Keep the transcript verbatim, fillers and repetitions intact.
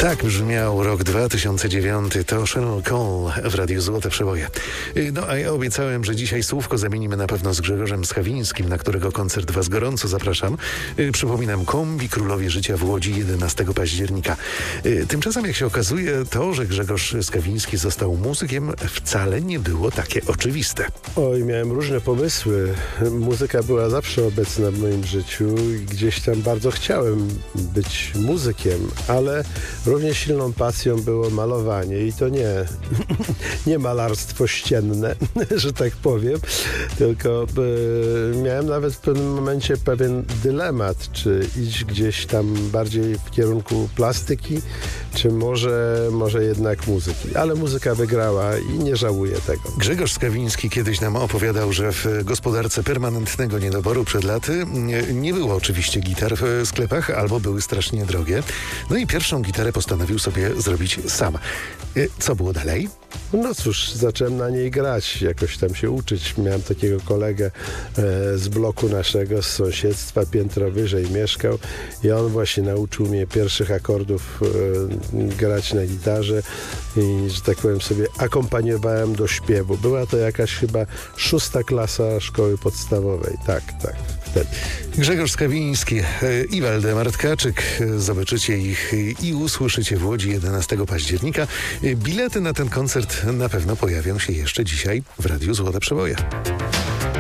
Tak brzmiał rok dwa tysiące dziewiąty. To Cheryl Cole w Radiu Złote Przeboje. No a ja obiecałem, że dzisiaj słówko zamienimy na pewno z Grzegorzem Skawińskim, na którego koncert Was gorąco zapraszam. Przypominam, kombi Królowie Życia w Łodzi jedenastego października. Tymczasem, jak się okazuje, to, że Grzegorz Skawiński został muzykiem, wcale nie było takie oczywiste. Oj, miałem różne pomysły. Muzyka była zawsze obecna w moim życiu i gdzieś tam bardzo chciałem być muzykiem, ale równie silną pasją było malowanie i to nie, nie malarstwo ścienne, że tak powiem, tylko y, miałem nawet w pewnym momencie pewien dylemat, czy iść gdzieś tam bardziej w kierunku plastyki, czy może, może jednak muzyki. Ale muzyka wygrała i nie żałuję tego. Grzegorz Skawiński kiedyś nam opowiadał, że w gospodarce permanentnego niedoboru przed laty nie, nie było oczywiście gitar w sklepach, albo były strasznie drogie. No i pierwszą gitarę postanowił sobie zrobić sam. Co było dalej? No cóż, zacząłem na niej grać, jakoś tam się uczyć. Miałem takiego kolegę e, z bloku naszego, z sąsiedztwa, piętro wyżej mieszkał i on właśnie nauczył mnie pierwszych akordów e, grać na gitarze i, że tak powiem, sobie akompaniowałem do śpiewu. Była to jakaś chyba szósta klasa szkoły podstawowej. Tak, tak. Wtedy. Grzegorz Skawiński i Waldemar Tkaczyk. Zobaczycie ich i usłyszycie w Łodzi jedenastego października. Bilety na ten koncert na pewno pojawią się jeszcze dzisiaj w Radiu Złote Przeboje.